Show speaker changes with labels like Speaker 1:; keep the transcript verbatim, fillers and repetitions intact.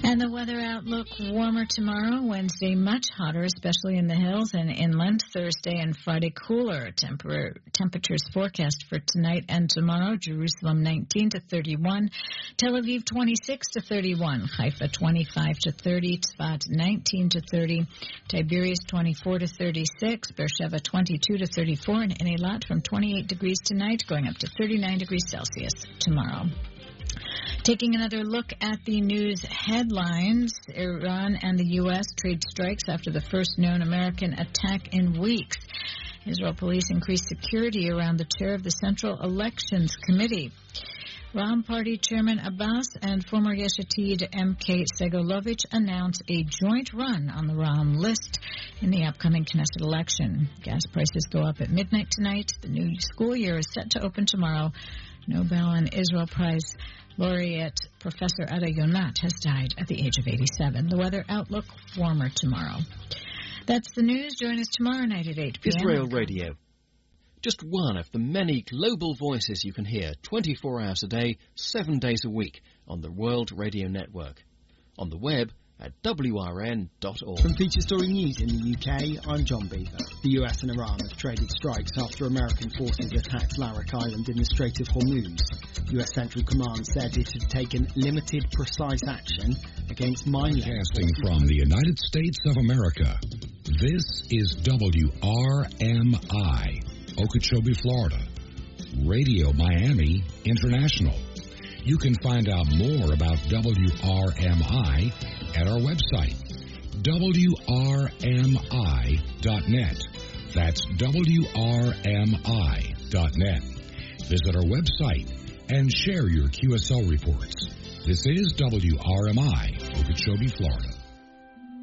Speaker 1: And the weather outlook, warmer tomorrow, Wednesday much hotter, especially in the hills and inland. Thursday and Friday cooler. Temper- temperatures forecast for tonight and tomorrow. Jerusalem nineteen to thirty-one, Tel Aviv twenty-six to thirty-one, Haifa twenty-five to thirty, Tzfat nineteen to thirty, Tiberias twenty-four to thirty-six, Beersheba twenty-two to thirty-four, and Eilat from twenty-eight degrees tonight going up to thirty-nine degrees Celsius tomorrow. Taking another look at the news headlines, Iran and the U S trade strikes after the first known American attack in weeks. Israel police increased security around the chair of the Central Elections Committee. Ram Party Chairman Abbas and former Yesh Atid M K Segolovich announce a joint run on the Ram list in the upcoming Knesset election. Gas prices go up at midnight tonight. The new school year is set to open tomorrow. Nobel and Israel Prize laureate Professor Ada Yonat has died at the age of eighty-seven. The weather outlook, warmer tomorrow. That's the news. Join us tomorrow night at eight p.m.
Speaker 2: Israel Radio. Just one of the many global voices you can hear twenty-four hours a day, seven days a week on the World Radio Network. On the web at W R N dot org.
Speaker 3: From Feature Story News in the U K, I'm John Beaver. The U S and Iran have traded strikes after American forces attacked Larak Island in the Strait of Hormuz. U S Central Command said it had taken limited, precise action against mine
Speaker 4: Broadcasting from the United States of America, this is W R M I, Okeechobee, Florida. Radio Miami International. You can find out more about W R M I at our website, W R M I dot net. That's W R M I dot net. Visit our website and share your Q S L reports. This is W R M I, Okeechobee, Florida.